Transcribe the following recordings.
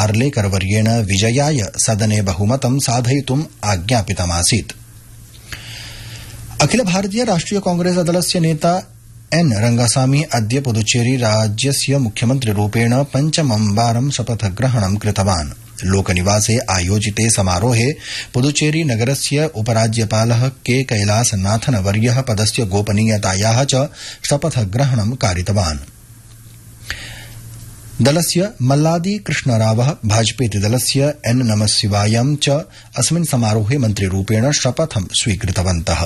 आर्लेकरवर्येण विजयाय सदने बहुमतं साधयितुम् आज्ञापितमासीत्। अखिल भारतीय राष्ट्रिय कांग्रेस दलस्य नेता एन रंगासामी अद्य पुदुच्चेरी राज्यस्य मुख्यमन्त्रिरूपेण पंचमं वारं शपथग्रहणं कृतवान्। लोकनिवासे आयोजिते समारोहे पुदुच्चेरी नगरस्य उपराज्यपालः के कैलासनाथन वर्यः पदस्य गोपनीयतायाः च शपथग्रहणं कारितवान्। दलस्य मल्लादी कृष्णरावः भाजपेति दलस्य एन नमशिवायं च अस्मिन् समारोहे मन्त्रिरूपेण शपथं स्वीकृतवन्तः।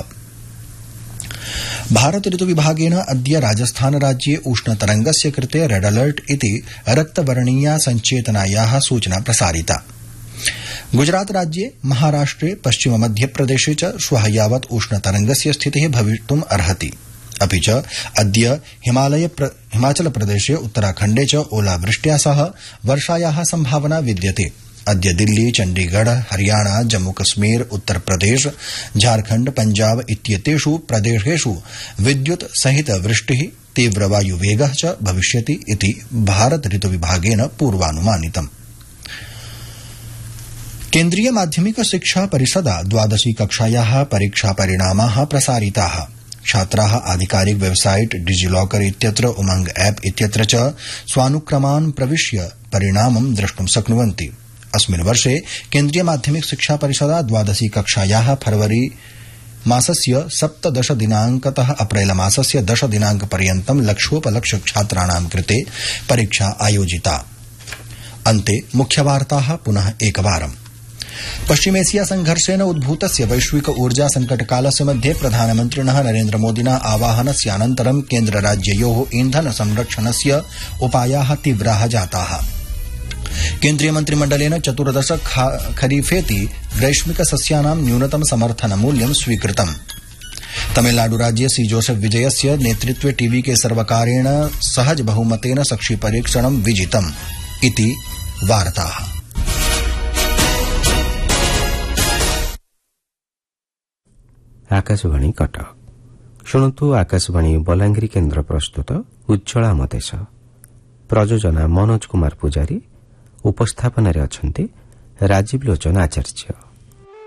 भारत ऋतुविभागेन अद्य राजस्थान राज्ये उष्णतरंगस्य कृते रेड अलर्ट इति रक्तवर्णीया संचेतनायाः सूचना प्रसारिता। गुजरात राज्ये महाराष्ट्रे पश्चिम मध्यप्रदेशे च श्वः यावत् उष्णतरंगस्य स्थितिः भवितुम् अर्हति। अपि च अद्य हिमाचल प्रदेशे उत्तराखण्डे च ओलावृष्ट्या सह वर्षायाः संभावना विद्यते। अद्य दिल्ली, चण्डीगढ़, हरियाणा, जम्मू कश्मीर, उत्तर प्रदेश, झारखण्ड, पंजाब इत्येतेषु प्रदेशेषु विद्युत् सहित वृष्टिः, तीव्रवायुवेगः च भविष्यति इति भारत ऋतुविभागेन पूर्वानुमानितम्। केन्द्रीय माध्यमिक शिक्षा परिषदा द्वादशी कक्षायाः परीक्षापरिणामाः प्रसारिताः। छात्राः आधिकारिक वेबसाइट डिजिलॉकर इत्यत्र उमंग ऐप इत्यत्र च स्वानुक्रमान् प्रविश्य परिणामं द्रष्टुं शक्नुवन्ति। अस्मिन् वर्षे केन्द्रीय माध्यमिक शिक्षा परिषदा द्वादशी कक्षायाः फरवरी मासस्य 17 दिनांकतः अप्रैल मासस्य 10 दिनांकपर्यन्तं लक्षोपलक्ष्य छात्राणां कृते परीक्षा आयोजिता। अन्ते मुख्यवार्ताः पुनः एकवारम्। पश्चिमेशिया संघर्षेण उद्भूतस्य वैश्विक ऊर्जा संकटकालस्य मध्ये प्रधानमन्त्रिणः नरेन्द्र मोदिना आवाहनस्यानन्तरं केन्द्रराज्ययोः ईंधन संरक्षणस्य उपायाः तीव्राः जाताः। केन्द्रीय मन्त्रिमण्डलेन 14 खरीफेति ग्रैष्मिक सस्यानां न्यूनतम समर्थन मूल्यं स्वीकृतम्। तमिलनाडु राज्ये सी जोसेफ विजयस्य नेतृत्वे टीवीके सर्वकारेण सहज बहुमतेन सक्षि परीक्षणं विजितम् इति वार्ताः। आकाशवाणी कटक शुणु आकाशवाणी बलांगीर केन्द्र प्रस्तुत उज्ज्वला मतेश प्रयोजना मनोज कुमार पूजारी उपस्थापन राजीव लोचन आचार्य।